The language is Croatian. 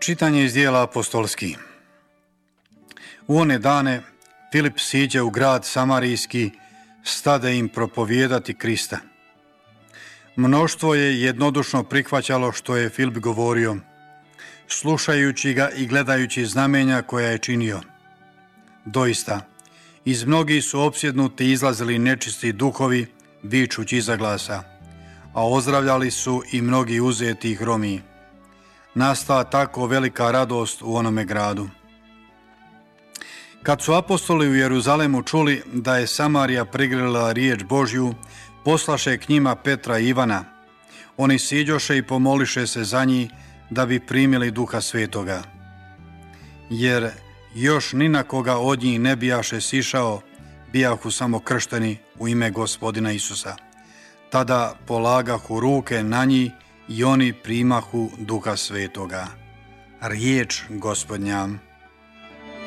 Čitanje iz dijela apostolskih. U one dane Filip siđe u grad Samarijski, stade im propovijedati Krista. Mnoštvo je jednodušno prihvaćalo što je Filip govorio, slušajući ga i gledajući znamenja koja je činio. Doista, iz mnogih su opsjednuti izlazili nečisti duhovi, vičući iza glasa, a ozdravljali su i mnogi uzeti ih Romi. Nastala tako velika radost u onome gradu. Kad su apostoli u Jeruzalemu čuli da je Samarija prigrlila riječ Božju, poslaše k njima Petra i Ivana. Oni siđoše i pomoliše se za njih da bi primili Duha Svetoga. Jer još ni na koga od njih ne bijaše sišao, bijahu samo kršteni u ime Gospodina Isusa. Tada polagahu ruke na njih i oni primahu Duha Svetoga. Riječ Gospodnja.